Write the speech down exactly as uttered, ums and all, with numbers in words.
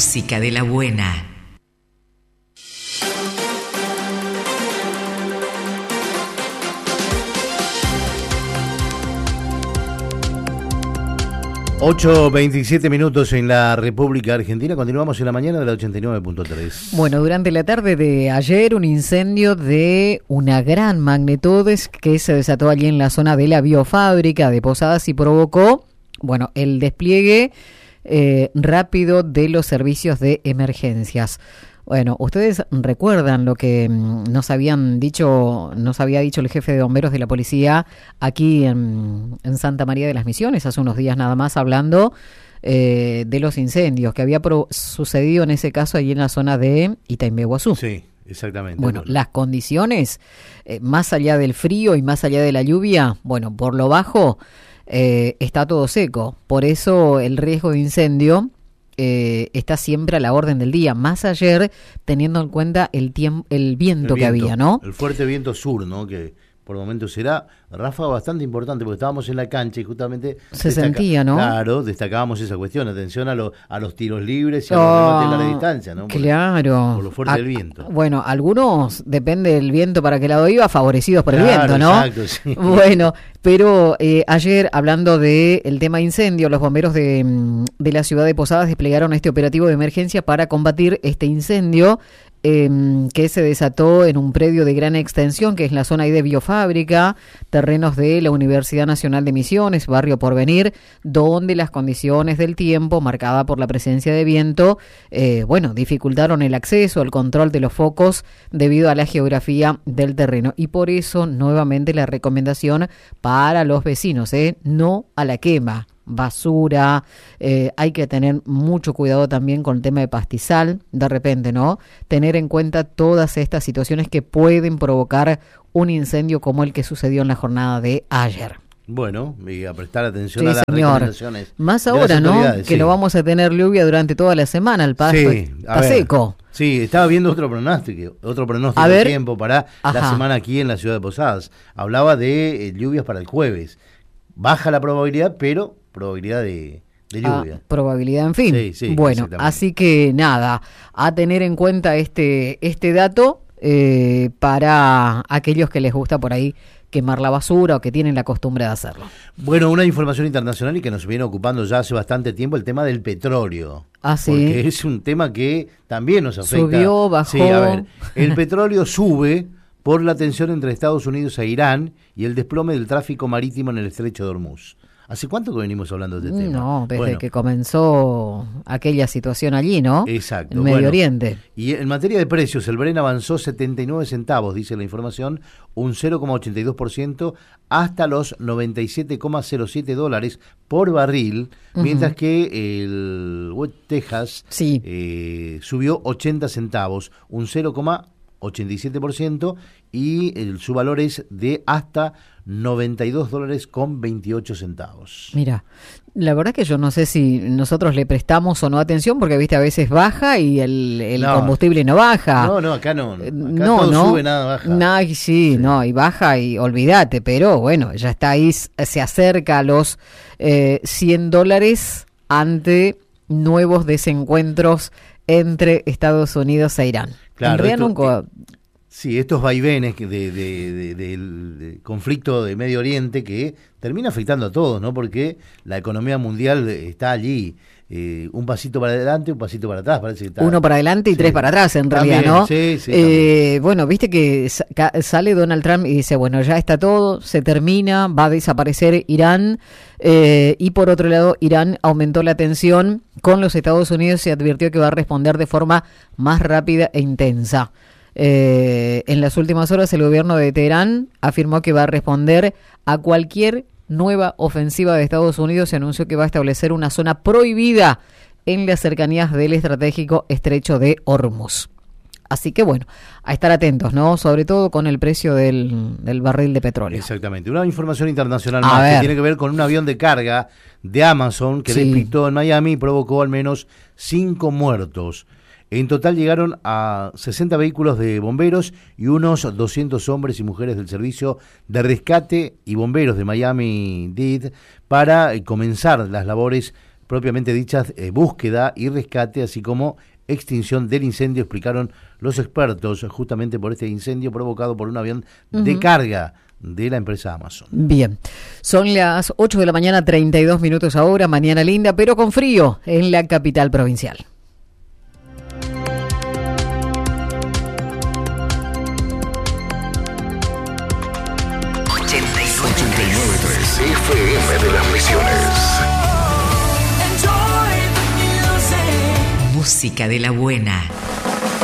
música de la buena. ocho veintisiete minutos en la República Argentina. Continuamos en la mañana de la ochenta y nueve punto tres. Bueno, durante la tarde de ayer, un incendio de una gran magnitud que se desató allí en la zona de la biofábrica de Posadas y provocó, bueno, el despliegue eh, rápido de los servicios de emergencias. Bueno, ustedes recuerdan lo que nos habían dicho, nos había dicho el jefe de bomberos de la policía aquí en, en Santa María de las Misiones hace unos días nada más, hablando eh, de los incendios que había pro- sucedido en ese caso allí en la zona de Itaimbeguazú. Sí, exactamente. Bueno, las condiciones, eh, más allá del frío y más allá de la lluvia, bueno, por lo bajo eh, está todo seco. Por eso el riesgo de incendio Eh, está siempre a la orden del día, más ayer teniendo en cuenta el tiempo, el viento, el viento que había, ¿no? El fuerte viento sur, ¿no? Que por momentos será ráfaga bastante importante, porque estábamos en la cancha y justamente se destaca- sentía, ¿no? Claro, destacábamos esa cuestión, atención a, lo, a los tiros libres y a Oh, los remates de larga distancia, ¿no? Por, claro. por lo fuerte a, del viento. Bueno, algunos, depende del viento para qué lado iba, favorecidos por Claro, el viento, ¿no? Exacto, sí. Bueno, pero eh, ayer, hablando de el tema incendio, los bomberos de, de la ciudad de Posadas desplegaron este operativo de emergencia para combatir este incendio eh, que se desató en un predio de gran extensión, que es la zona ahí de biofábrica, terrenos de la Universidad Nacional de Misiones, barrio Porvenir, donde las condiciones del tiempo, marcada por la presencia de viento, eh, bueno, dificultaron el acceso, el control de los focos debido a la geografía del terreno. Y por eso, nuevamente, la recomendación para los vecinos, ¿eh? No a la quema. Basura, eh, hay que tener mucho cuidado también con el tema de pastizal, de repente, ¿no? Tener en cuenta todas estas situaciones que pueden provocar un incendio como el que sucedió en la jornada de ayer. Bueno, y a prestar atención Sí, a las señor. recomendaciones. Más de ahora, las ¿no? autoridades, Que sí. lo vamos a tener lluvia durante toda la semana, el pasto Sí, a está ver. seco. Sí, estaba viendo otro pronóstico, otro pronóstico A de ver. tiempo para Ajá. la semana aquí en la ciudad de Posadas. Hablaba de eh, lluvias para el jueves. Baja la probabilidad, pero probabilidad de, de lluvia. Ah, probabilidad, en fin. Sí, sí, bueno, exactamente. así que nada, a tener en cuenta este, este dato eh, para aquellos que les gusta por ahí quemar la basura o que tienen la costumbre de hacerlo. Bueno, una información internacional y que nos viene ocupando ya hace bastante tiempo, el tema del petróleo. Ah, sí. Porque es un tema que también nos afecta. Subió, bajó. Sí, a ver, el petróleo sube por la tensión entre Estados Unidos e Irán y el desplome del tráfico marítimo en el estrecho de Hormuz. ¿Hace cuánto que venimos hablando de este tema? No, desde Bueno, que comenzó aquella situación allí, ¿no? Exacto. En Medio Bueno, Oriente. Y en materia de precios, el Brent avanzó setenta y nueve centavos, dice la información, un cero coma ochenta y dos por ciento hasta los noventa y siete coma cero siete dólares por barril, Uh-huh. mientras que el West Texas Sí. eh, subió ochenta centavos, un cero coma ochenta y siete por ciento, y el, su valor es de hasta noventa y dos dólares con veintiocho centavos. Mira, la verdad que yo no sé si nosotros le prestamos o no atención, porque viste a veces baja y el, el No. combustible no baja. No, no, acá no. Acá Eh, no, todo no. sube, nada baja. Nah, sí, Sí. no, y baja y olvídate, pero bueno, ya está ahí, se acerca a los eh, cien dólares ante nuevos desencuentros entre Estados Unidos e Irán. Claro, En realidad esto- nunca- Sí, estos vaivenes que de, de- de- del de conflicto de Medio Oriente que termina afectando a todos, ¿no? Porque la economía mundial está allí, eh, un pasito para adelante, un pasito para atrás, parece que está. Uno para adelante y Sí. tres para atrás, en realidad, También, ¿no? sí, sí, Eh, bueno, viste que sa- ca- sale Donald Trump y dice, bueno, ya está todo, se termina, va a desaparecer Irán, eh, y por otro lado, Irán aumentó la tensión con los Estados Unidos y advirtió que va a responder de forma más rápida e intensa. Eh, en las últimas horas, el gobierno de Teherán afirmó que va a responder a cualquier nueva ofensiva de Estados Unidos y anunció que va a establecer una zona prohibida en las cercanías del estratégico estrecho de Hormuz. Así que bueno, a estar atentos, ¿no? Sobre todo con el precio del, del barril de petróleo. Exactamente. Una información internacional A más ver. que tiene que ver con un avión de carga de Amazon que Sí. despistó en Miami y provocó al menos cinco muertos. En total llegaron a sesenta vehículos de bomberos y unos doscientos hombres y mujeres del servicio de rescate y bomberos de Miami-Dade para eh, comenzar las labores propiamente dichas eh, búsqueda y rescate, así como extinción del incendio, explicaron los expertos, justamente por este incendio provocado por un avión uh-huh. de carga de la empresa Amazon. Bien, son las ocho de la mañana, treinta y dos minutos ahora, mañana linda, pero con frío en la capital provincial. ochenta y nueve punto tres F M de las Misiones. Música de la buena.